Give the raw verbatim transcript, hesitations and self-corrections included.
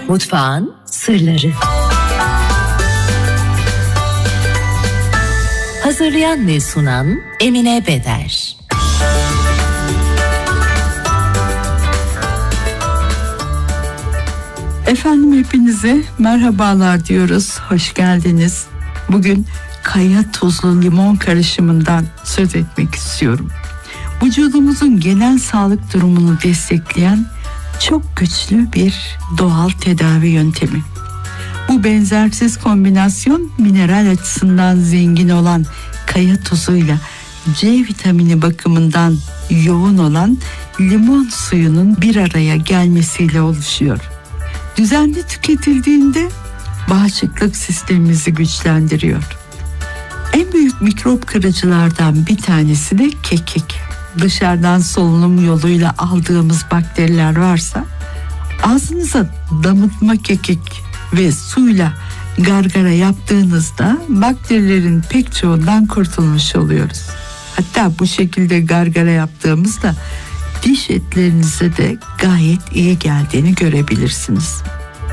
Mutfağın sırları. Hazırlayan ve sunan Emine Beder. Efendim hepinize merhabalar diyoruz. Hoş geldiniz. Bugün kaya tuzlu limon karışımından söz etmek istiyorum. Vücudumuzun genel sağlık durumunu destekleyen çok güçlü bir doğal tedavi yöntemi. Bu benzersiz kombinasyon mineral açısından zengin olan kaya tuzuyla C vitamini bakımından yoğun olan limon suyunun bir araya gelmesiyle oluşuyor. Düzenli tüketildiğinde bağışıklık sistemimizi güçlendiriyor. En büyük mikrop kırıcılardan bir tanesi de kekik. Dışarıdan solunum yoluyla aldığımız bakteriler varsa ağzınıza damıtma kekik ve suyla gargara yaptığınızda bakterilerin pek çoğundan kurtulmuş oluyoruz. Hatta bu şekilde gargara yaptığımızda diş etlerinize de gayet iyi geldiğini görebilirsiniz.